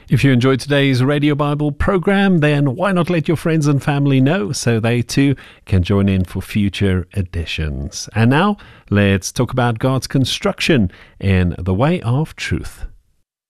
If you enjoyed today's Radio Bible program, then why not let your friends and family know so they too can join in for future editions. And now, let's talk about God's construction in the way of truth.